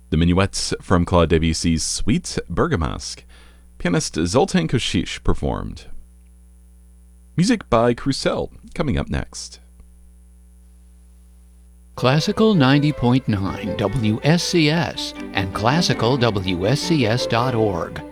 The minuets from Claude Debussy's Suite Bergamasque. Pianist Zoltan Koshish performed. Music by Croussel, coming up next. Classical 90.9 WSCS and classicalwscs.org